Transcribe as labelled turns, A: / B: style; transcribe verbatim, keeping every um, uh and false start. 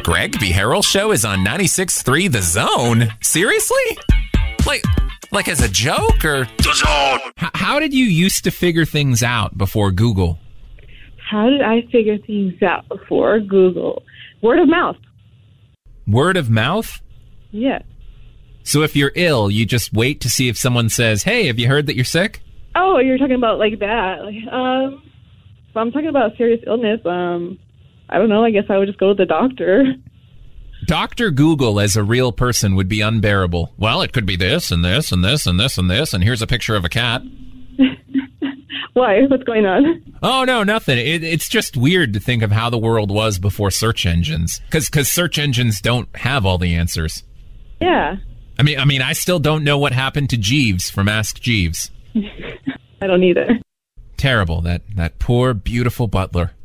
A: Greg Beharrell show is on ninety-six point three The Zone? Seriously? Like, like as a joke or? The Zone!
B: H- how did you used to figure things out before Google?
C: How did I figure things out before Google? Word of mouth.
B: Word of mouth?
C: Yeah.
B: So if you're ill, you just wait to see if someone says, hey, have you heard that you're sick?
C: Oh, you're talking about like that. Like, um, if I'm talking about serious illness, um, I don't know, I guess I would just go to the doctor.
B: Doctor Google as a real person would be unbearable. Well, it could be this and this and this and this and this, and here's a picture of a cat.
C: Why? What's going on?
B: Oh, no, nothing. It, it's just weird to think of how the world was before search engines. Because because search engines don't have all the answers.
C: Yeah.
B: I mean, I mean, I still don't know what happened to Jeeves from Ask Jeeves.
C: I don't either.
B: Terrible, that, that poor, beautiful butler.